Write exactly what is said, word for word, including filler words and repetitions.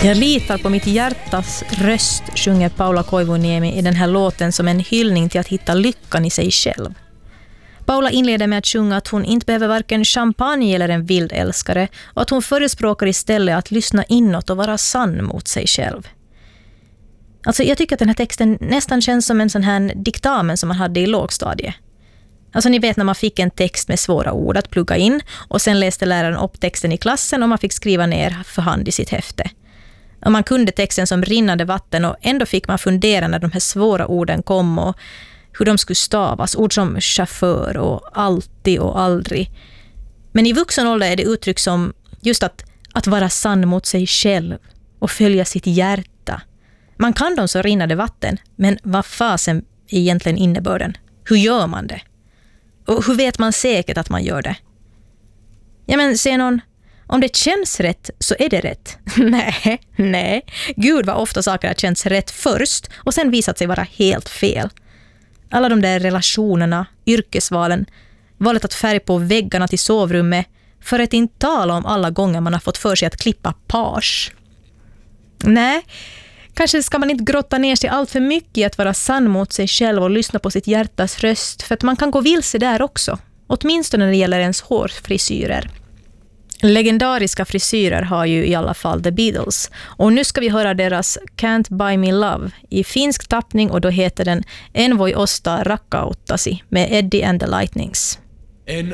Jag litar på mitt hjärtas röst, sjunger Paula Koivuniemi i den här låten som en hyllning till att hitta lyckan i sig själv. Paula inleder med att sjunga att hon inte behöver varken champagne eller en vild älskare och att hon förespråkar istället att lyssna inåt och vara sann mot sig själv. Alltså jag tycker att den här texten nästan känns som en sån här diktamen som man hade i lågstadie. Alltså ni vet när man fick en text med svåra ord att plugga in och sen läste läraren upp texten i klassen och man fick skriva ner för hand i sitt häfte. Och man kunde texten som rinnande vatten och ändå fick man fundera när de här svåra orden kom och hur de skulle stavas. Ord som chaufför och alltid och aldrig. Men i vuxen ålder är det uttryck som just att, att vara sann mot sig själv och följa sitt hjärta. Man kan dem så rinnande vatten, men vad fasen är egentligen innebörden? Hur gör man det? Och hur vet man säkert att man gör det? Ja men ser någon, om det känns rätt så är det rätt. nej, nej. Gud vad ofta saker har känts rätt först och sen visat sig vara helt fel. Alla de där relationerna, yrkesvalen, valet att färg på väggarna till sovrummet, för att inte tala om alla gånger man har fått för sig att klippa page. Nej, kanske ska man inte grotta ner sig allt för mycket i att vara sann mot sig själv och lyssna på sitt hjärtas röst, för att man kan gå vilse där också. Åtminstone när det gäller ens hårfrisyrer. Legendariska frisyrer har ju i alla fall The Beatles. Och nu ska vi höra deras Can't Buy Me Love i finsk tappning och då heter den En voi ostaa rakkauttasi med Eddie and the Lightnings. En